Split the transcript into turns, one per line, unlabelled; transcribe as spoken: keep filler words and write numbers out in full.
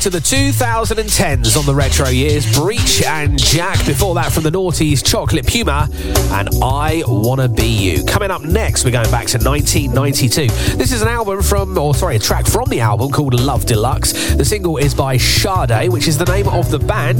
to the two thousand tens on the retro years. Breach and Jack. Before that, from the noughties, Chocolate Puma and I Wanna Be You. Coming up next, we're going back to nineteen ninety-two. This is an album from, or sorry, a track from the album called Love Deluxe. The single is by Sade, which is the name of the band.